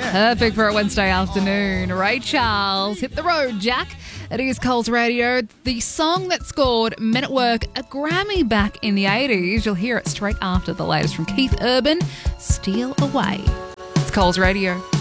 Perfect for a Wednesday afternoon. Ray Charles, Hit the Road, Jack. It is Coles Radio. The song that scored Men at Work a Grammy back in the 80s. You'll hear it straight after the latest from Keith Urban, Steal Away. It's Coles Radio.